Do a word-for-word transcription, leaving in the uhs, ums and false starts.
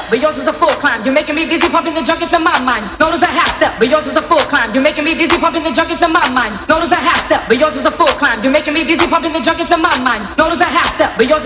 but yours is a full climb. You're making me dizzy, pumping the junk into my mind. Notice a half step, but yours is a full climb. You're making me dizzy, pumping the junk into my mind. Notice a half step, but yours is a full climb. You're making me dizzy, pumping the junk into my mind. Notice a half step, but yours